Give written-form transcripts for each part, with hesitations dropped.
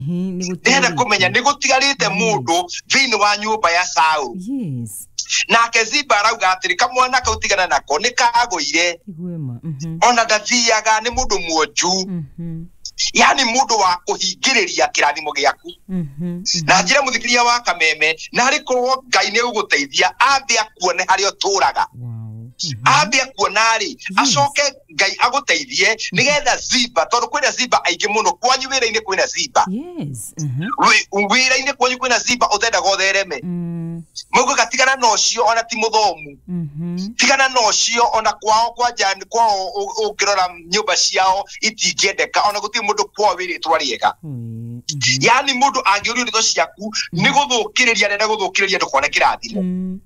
ndenda kumenya nigutigarite mundu thini wa nyumba ya Saul nake Ziba arauga atiri kamwana kautigana nako nikagoire ona ndathiaga ni mundu mwoju yani mundu wa kuhingiriria kirathimo giaku na njira muthikiria wa Kameme na ariko Ngai ni uguteithia ambe akuone hari oturaga ambe akuona ri acoke Ngai aguteithie nigetha Ziba tondu kwina Ziba aingi muno kwanyu wira-ini kwina Ziba wira-ini kwanyu kwina Ziba uthenda gothereme mugo gatigana no cio ona ti muthomu tigana no cio ona kwao kwa jani kwao ukirora nyumba ciao itingiendeka ona guti mundu kwao wiritwa riega yani mundu angiurio ritho ciaku ni guthukiriria nenda guthukiriria ndukone kirathimo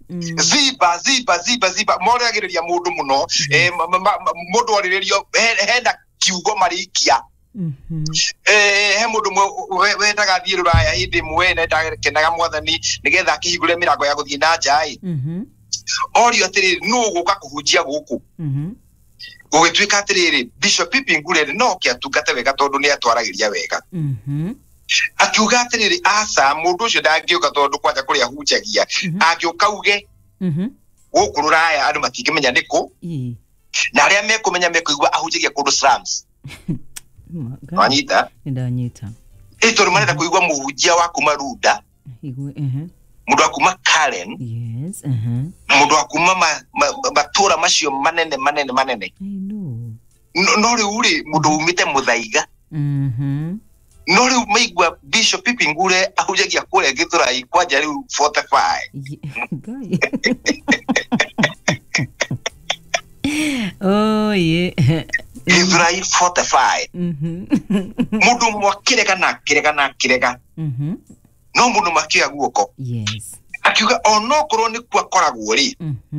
Ziba moragiriria mundu muno mundu oririo henda kiugo marikia he mundu wetaga thie ruraya hindi mwene ndakenaga mwathani nigetha akihingure mirango ya guthie na njai orio atiri nu guka kuhunjia guku gugituika atiriri Bishop Pippin Ngurere no kiatungate wega tondu ni atwaragiria wega akiuga atiriri asa mundu ucio ndangiuka tondu kwanja kuria hunjagia angiuka uge guku ruraya andu matingimenya niku na aria mekumenya mekuigua ahunjagia kundu slums Anita ndanyita ito rumanenda kuigwa muhujia wa kumaruda mundu akuma Karen mundu akuma matura macio manene I know no ri mundu umite muthaiga no ri maigwa Bishop Pippin Ngurere ahunjagia kure Githurai kwa jari 45 oh yeah Githurai 45 mundu mwakirega na kirega no mundu makia guoko akiuga ono korwo ni kwa koragwo ri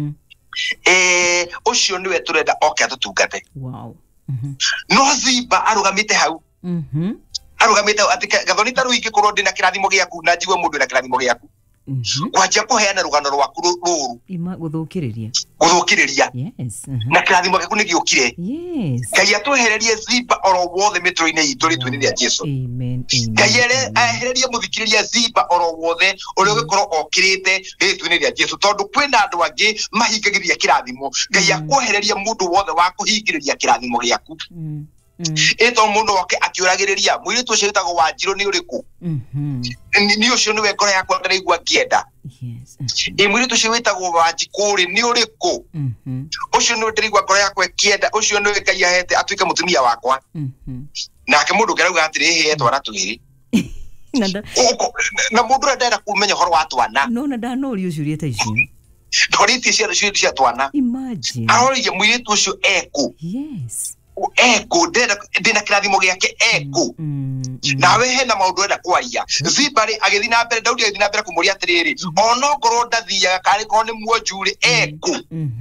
ucio niwe turenda oke atutungate no Ziba arugamite hau arugamite ati gathoni taru ingikorwo ndina kirathimo giaku na njigwe mundu na kirathimo giaku kwanja kuheana rugano rwaku ruru ima guthukiriria na kirathimo giaku ni giukire Ngai atuhererie Ziba oro wothe mitro-ini itu ritwini ria Jesu Ngai ahererie muthikiriria Ziba oro wothe uri ugikorwo okirite ritwini ria Jesu tondu kwina andu angi mahingagiria kirathimo Ngai akuhererie mundu wothe wa kuhingiriria kirathimo giaku eto mundu wake akiuragiriria mwiri tu citagwo Wanjiru ni uriku ni ucio niwe ngoro yakwa ndiraigua ngienda mwiri tu citagwo Wanjikuri ni uriku ucio niwe ndiraigua ngoro yakwa kienda ucio niwe Ngai ahete atuike mutumia wakwa nake mundu ngerauga atiri he twana twiri na mundu ndenda kumenya horo wa twana no na ndanori ucio rieta icio ndoriti cia twana imagine ahoriye mwiri tu ucio eku eko ndina kirathimo giake eko nawe hena maundu enda kwaria Ziba ri agithi na mbere Daudi agithi na mbere kumuria atiriri ono ngoro ndathiaga kari ko ni mwonjuri eko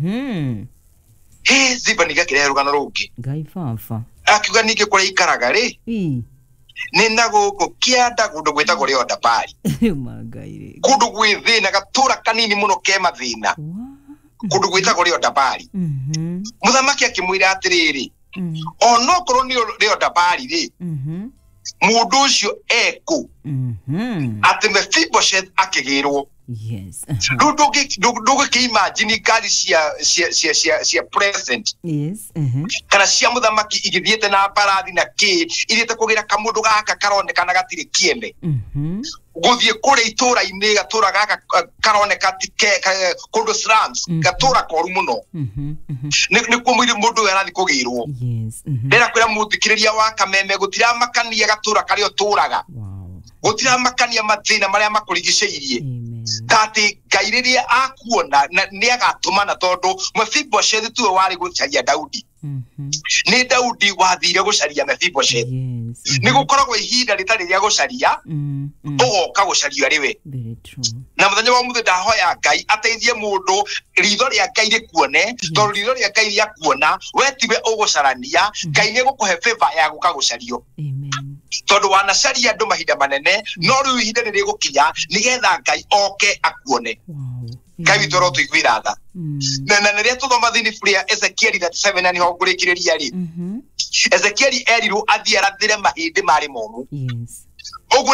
Ziba nigakire rugano rungi Ngai baba akiuga ninge kuria ikaraga ri ni naguko kianda kundu gwitagwo Rionda Bari magaire kundu gwithina gatura kanini muno ke mathina kundu gwitagwo Rionda Bari muthamaki akimwira atiriri ono korwo ni Rionda Bari ri mundu ucio eko ati Mephibosheth akigirwo ndugu ki imagine kali cia present kana cia muthamaki igithiete na barathi na ki ithiete kugira kamundu gaka karonekana gatiri kiende guthie kure itura-ini gatura gaka karoneka tike kundu slums gatura koru muno ni kumwiri mundu arathi kugirwo ndera kwira muthikiriria wa Kameme gutira makania gatura kari oturaga gutira makania mathina maria makurigiceirie tati Ngai riria akuona ni agatumana tondu Mephibosheth tuwe wari gucaria Daudi ni Daudi wathire gucaria Mephibosheth ni gukoragwo ihinda ritari ria gucaria ugoka gucaria riwe na muthenya wa muthe ndahoya Ngai ateithie mundu ritho ria Ngai rikuone tondu ritho ria Ngai ria kuona we tiwe ugucarania Ngai ni gukuhe favor ya guka gucario tondu wanacaria andu mahinda manene no riu ihinda ni rigukinya nigetha Ngai oke akuone Ngai witu ro tuigwira tha na niria tuthoma thini furia Ezekiel 37 ni ho ngurikiriria ri Ezekiel erirwo athie arathire mahindi mari momu ogu